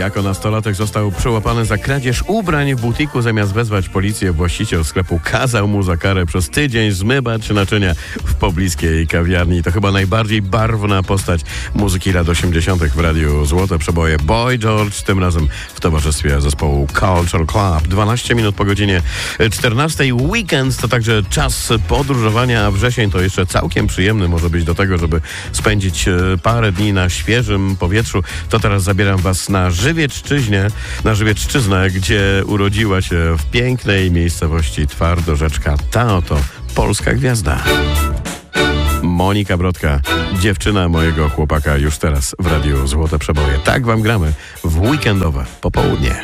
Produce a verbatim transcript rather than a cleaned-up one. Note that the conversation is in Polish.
Jako nastolatek został przyłapany za kradzież ubrań w butiku. Zamiast wezwać policję, właściciel sklepu kazał mu za karę przez tydzień zmywać naczynia w pobliskiej kawiarni. To chyba najbardziej barwna postać muzyki lat osiemdziesiątych w radiu Złote Przeboje. Boy George, tym razem w towarzystwie zespołu Culture Club. dwanaście minut po godzinie czternastej. Weekend to także czas podróżowania, a wrzesień to jeszcze całkiem przyjemny może być do tego, żeby spędzić parę dni na świeżym powietrzu. To teraz zabieram was na Żywiecczyźnie, na Żywiecczyznę, gdzie urodziła się w pięknej miejscowości Twardorzeczka ta oto polska gwiazda. Monika Brodka, dziewczyna mojego chłopaka, już teraz w radiu Złote Przeboje. Tak wam gramy w weekendowe popołudnie.